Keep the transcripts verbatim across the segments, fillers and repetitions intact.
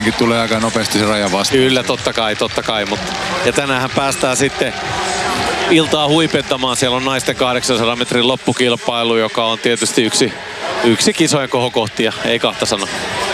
tulee aika nopeasti se raja vastaan. Kyllä, totta kai, totta kai. Mutta... Ja tänään päästään sitten iltaa huipentamaan. Siellä on naisten kahdeksansadan metrin loppukilpailu, joka on tietysti yksi, yksi kisojen kohokohtia, ei kahta sanoa.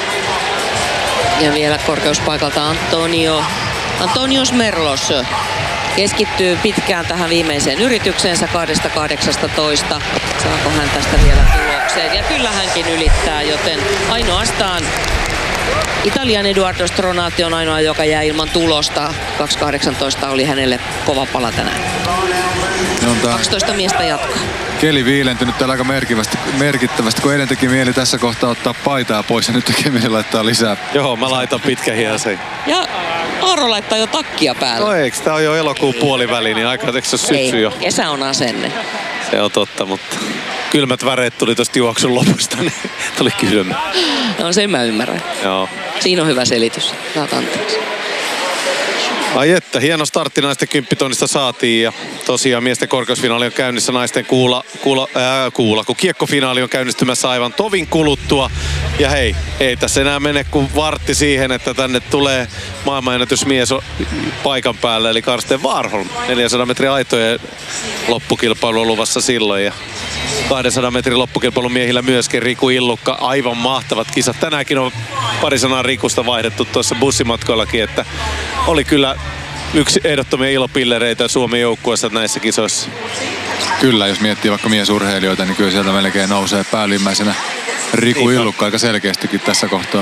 Ja vielä korkeuspaikalta Antonio, Antonios Merlos keskittyy pitkään tähän viimeiseen yritykseensä kahdesta kahdeksastatoista. Saako hän tästä vielä tulokseen? Ja kyllä hänkin ylittää, joten ainoastaan Italian Edoardo Stronati on ainoa, joka jää ilman tulosta. kaksi kahdeksantoista oli hänelle kova pala tänään. kaksitoista miestä jatkaa. Keli viilentynyt täällä aika merkittävästi, kun eilen teki mieli tässä kohtaa ottaa paitaa pois ja nyt tekee mieli laittaa lisää. Joo, mä laitan pitkähiäsen. Ja Aaro laittaa jo takkia päälle. No eikö tää on jo elokuun puoliväli, niin aika eikö se ole syksy jo? Kesä on asenne. Se on totta, mutta kylmät väreet tuli tosta juoksun lopusta, niin tuli kylmä. No sen mä ymmärrän. Joo. Siinä on hyvä selitys. Saat anteeksi. Ai että, hieno startti naisten kymppitonnista saatiin ja tosiaan miesten korkeusfinaali on käynnissä naisten kuula, kuula, ää, kuula kun kiekkofinaali on käynnistymässä aivan tovin kuluttua. Ja hei, ei tässä enää mene kuin vartti siihen, että tänne tulee maailmanennätysmies paikan päälle, eli Karsten Warholm. neljänsadan metrin aitojen loppukilpailu on luvassa silloin ja kahdensadan metrin loppukilpailun miehillä myöskin Riku Illukka. Aivan mahtavat kisat. Tänäänkin on pari sanaa Rikusta vaihdettu tuossa bussimatkoillakin, että oli kyllä yksi ehdottomia ilopillereitä Suomen joukkueessa näissä kisoissa. Kyllä, jos miettii vaikka miesurheilijoita, niin kyllä sieltä melkein nousee päällimmäisenä Riku Illukka aika selkeästikin tässä kohtaa.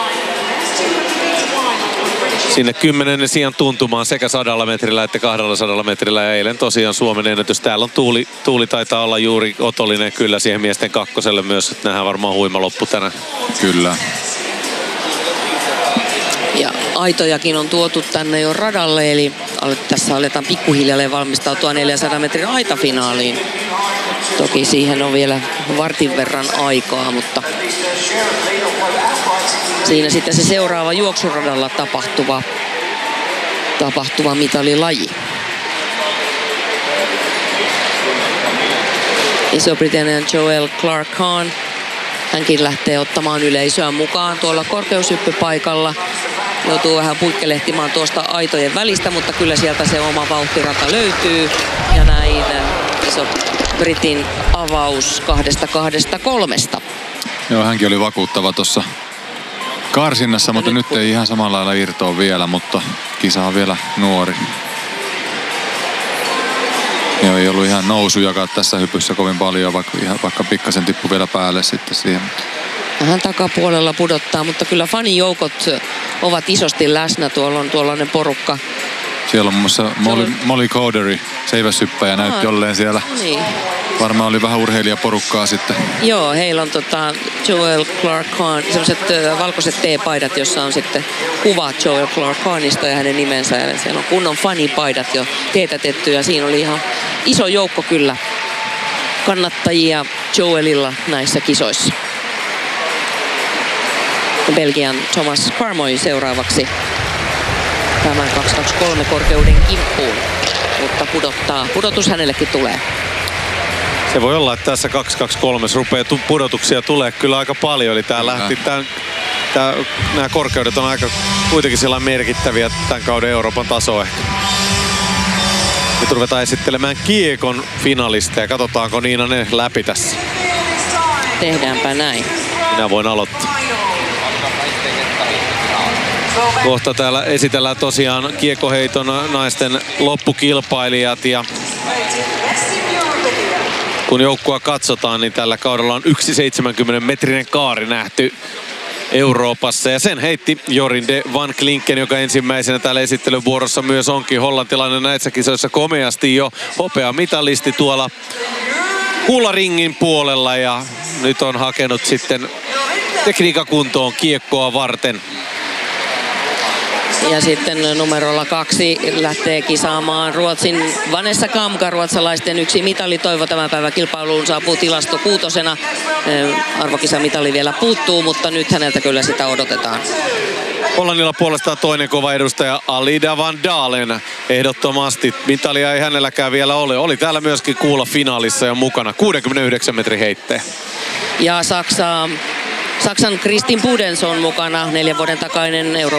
Sinne kymmenennen sijan tuntumaan sekä sadalla metrillä että kahdella sadalla metrillä. Ja eilen tosiaan Suomen ennätys. Täällä on tuuli, tuuli taitaa olla juuri otollinen kyllä siihen miesten kakkoselle myös. Nähdään varmaan huima loppu tänään. Kyllä. Ja aitojakin on tuotu tänne jo radalle, eli tässä aletaan pikkuhiljalleen valmistautua neljänsadan metrin aitafinaaliin. Toki siihen on vielä vartin verran aikaa, mutta siinä sitten se seuraava juoksuradalla tapahtuva, tapahtuva mitalilaji. Iso-Britannian Joel Clark-Hahn. Hänkin lähtee ottamaan yleisöä mukaan tuolla korkeushyppypaikalla. Joutuu vähän puikkelehtimaan tuosta aitojen välistä, mutta kyllä sieltä se oma vauhtirata löytyy. Ja näin Iso-Britin avaus kahdesta kahdesta kolmesta. Joo, hänkin oli vakuuttava tuossa karsinnassa, mutta nyt ei ihan samalla lailla irtoa vielä, mutta kisa on vielä nuori. Joo, ei ollut ihan nousujakaan tässä hypyssä kovin paljon, vaikka, vaikka pikkasen tippu vielä päälle sitten siihen. Vähän takapuolella pudottaa, mutta kyllä fanijoukot ovat isosti läsnä. Tuolla on tuollainen porukka. Siellä on muun muassa Molly, on... Molly Cowdery, seiväshyppäjä, näytti olleen siellä. Niin. Varmaan oli vähän urheilijaporukkaa sitten. Joo, heillä on tota Joel Clark-Hahn, sellaiset äh, valkoiset T-paidat, jossa on sitten kuva Joel Clark-Hahnista ja hänen nimensä. Ja siellä on kunnon fanipaidat jo teetätetty ja siinä oli ihan iso joukko kyllä kannattajia Joelilla näissä kisoissa. Belgian Thomas Carmoy seuraavaksi tämän kaksi kaksikymmentäkolme korkeuden kimppuun, mutta pudottaa. Pudotus hänellekin tulee. Se voi olla, että tässä kaksi kaksikymmentäkolme rupeaa pudotuksia tulee kyllä aika paljon. Eli tää lähti, tää, tää, nämä korkeudet on aika kuitenkin sellainen merkittäviä tämän kauden Euroopan taso ehkä. Nyt ruvetaan esittelemään kiekon finalisteja. Katsotaanko Niina ne läpi tässä. Tehdäänpä näin. Minä voin aloittaa. Kohta täällä esitellään tosiaan kiekkoheiton naisten loppukilpailijat ja kun joukkoa katsotaan, niin tällä kaudella on yksi seitsemänkymmentä metrinen kaari nähty Euroopassa. Ja sen heitti Jorin de Van Klinken, joka ensimmäisenä täällä esittelyvuorossa myös onkin hollantilainen näissä kisoissa komeasti jo hopeamitalisti tuolla kullaringin puolella. Ja nyt on hakenut sitten tekniikakuntoon kiekkoa varten. Ja sitten numerolla kaksi lähtee kisaamaan Ruotsin Vanessa Kamka, ruotsalaisten yksi mitalitoivo tämän päivän kilpailuun saapuu tilasto kuutosena. Arvokisamitali vielä puuttuu, mutta nyt häneltä kyllä sitä odotetaan. Hollannilla puolestaan toinen kova edustaja Alida van Dalen. Ehdottomasti mitalia ei hänelläkään vielä ole. Oli täällä myöskin kuulla finaalissa jo mukana. kuudenkymmenenyhdeksän metrin heittäjä. Ja Saksa Saksan Kristin Budens on mukana, neljän vuoden takainen Euro